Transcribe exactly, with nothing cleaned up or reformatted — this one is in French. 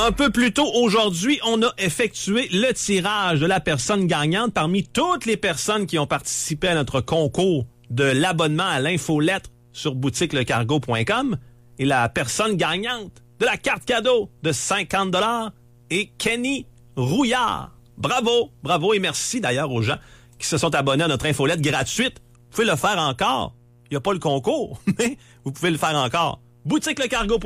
Un peu plus tôt aujourd'hui, on a effectué le tirage de la personne gagnante parmi toutes les personnes qui ont participé à notre concours de l'abonnement à l'infolettre sur boutique le cargo point com. Et la personne gagnante de la carte cadeau de cinquante dollars est Kenny Rouillard. Bravo, bravo et merci d'ailleurs aux gens qui se sont abonnés à notre infolette gratuite. Vous pouvez le faire encore. Il n'y a pas le concours, mais vous pouvez le faire encore. boutique le cargo point com